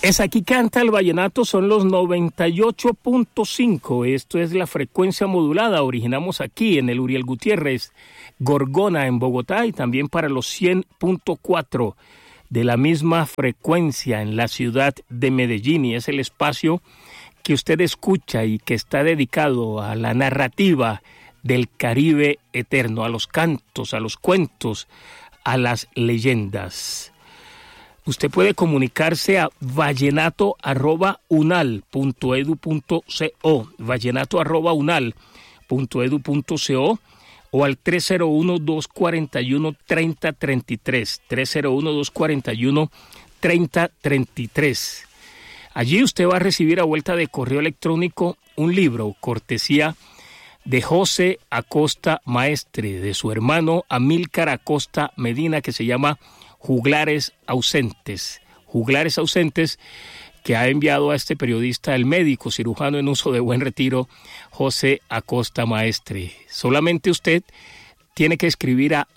Es aquí canta el vallenato, son los 98.5. Esto es la frecuencia modulada. Originamos aquí en el Uriel Gutiérrez, Gorgona en Bogotá, y también para los 100.4 de la misma frecuencia en la ciudad de Medellín. Y es el espacio que usted escucha y que está dedicado a la narrativa del Caribe eterno, a los cantos, a los cuentos, a las leyendas. Usted puede comunicarse a vallenato@unal.edu.co, vallenato@unal.edu.co, o al 301-241-3033, 301-241-3033. Allí usted va a recibir a vuelta de correo electrónico un libro, cortesía de José Acosta Maestre, de su hermano Amílcar Acosta Medina, que se llama Juglares Ausentes, que ha enviado a este periodista, el médico cirujano en uso de Buen Retiro, José Acosta Maestre. Solamente usted tiene que escribir a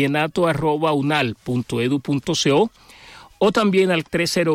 vallenato@unal.edu.co o también al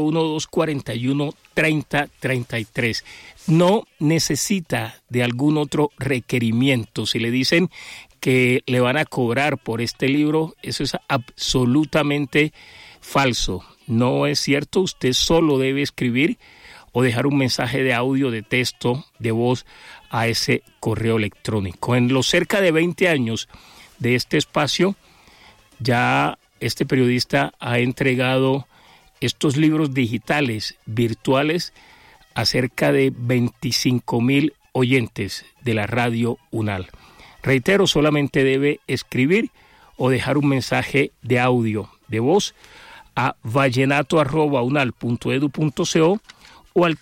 301-241-3033. No necesita de algún otro requerimiento. Si le dicen que le van a cobrar por este libro, eso es absolutamente falso. No es cierto, usted solo debe escribir o dejar un mensaje de audio, de texto, de voz a ese correo electrónico. En los cerca de 20 años de este espacio, ya este periodista ha entregado estos libros digitales, virtuales, a cerca de 25,000 oyentes de la radio UNAL. Reitero, solamente debe escribir o dejar un mensaje de audio, de voz, a vallenato@unal.edu.co o al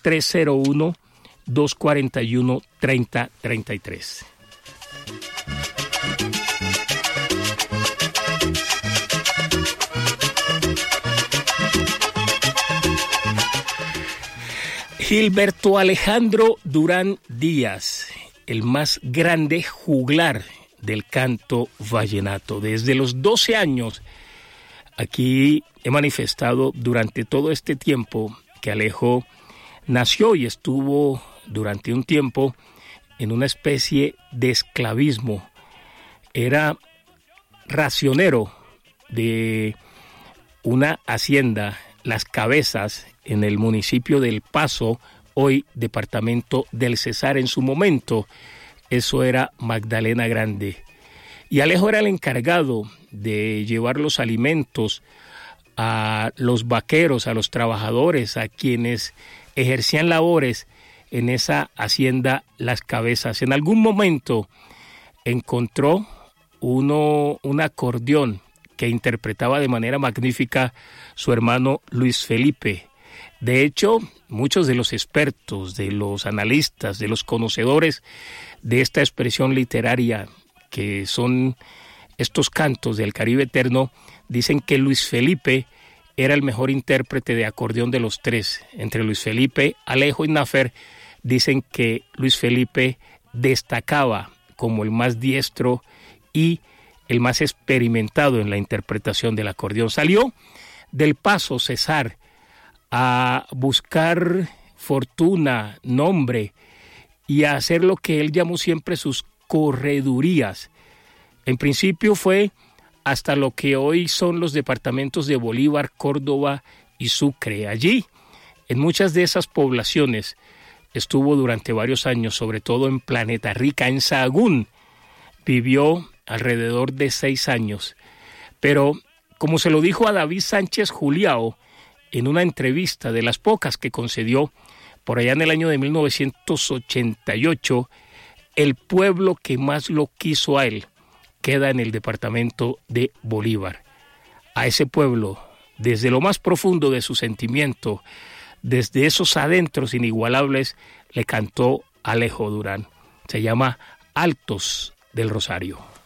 301-241-3033. Gilberto Alejandro Durán Díaz, el más grande juglar del canto vallenato. Desde los 12 años, aquí he manifestado durante todo este tiempo que Alejo nació y estuvo durante un tiempo en una especie de esclavismo. Era racionero de una hacienda, Las Cabezas, en el municipio del Paso, hoy departamento del Cesar. En su momento, eso era Magdalena Grande. Y Alejo era el encargado de llevar los alimentos a los vaqueros, a los trabajadores, a quienes ejercían labores en esa hacienda Las Cabezas. En algún momento encontró un acordeón que interpretaba de manera magnífica su hermano Luis Felipe. De hecho, muchos de los expertos, de los analistas, de los conocedores de esta expresión literaria que son estos cantos del Caribe eterno, dicen que Luis Felipe era el mejor intérprete de acordeón de los tres. Entre Luis Felipe, Alejo y Nafer, dicen que Luis Felipe destacaba como el más diestro y el más experimentado en la interpretación del acordeón. Salió del Paso Cesar a buscar fortuna, nombre, y a hacer lo que él llamó siempre sus corredurías. En principio fue hasta lo que hoy son los departamentos de Bolívar, Córdoba y Sucre. Allí, en muchas de esas poblaciones, estuvo durante varios años, sobre todo en Planeta Rica, en Sahagún. Vivió alrededor de 6 años. Pero, como se lo dijo a David Sánchez Juliao, en una entrevista de las pocas que concedió por allá en el año de 1988, el pueblo que más lo quiso a él queda en el departamento de Bolívar. A ese pueblo, desde lo más profundo de su sentimiento, desde esos adentros inigualables, le cantó Alejo Durán. Se llama Altos del Rosario.